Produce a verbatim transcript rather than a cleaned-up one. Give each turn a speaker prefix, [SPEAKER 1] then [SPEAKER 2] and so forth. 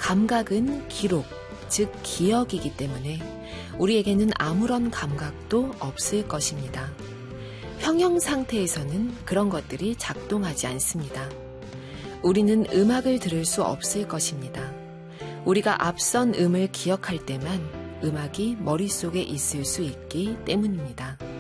[SPEAKER 1] 감각은 기록, 즉 기억이기 때문에 우리에게는 아무런 감각도 없을 것입니다. 평형 상태에서는 그런 것들이 작동하지 않습니다. 우리는 음악을 들을 수 없을 것입니다. 우리가 앞선 음을 기억할 때만 음악이 머릿속에 있을 수 있기 때문입니다.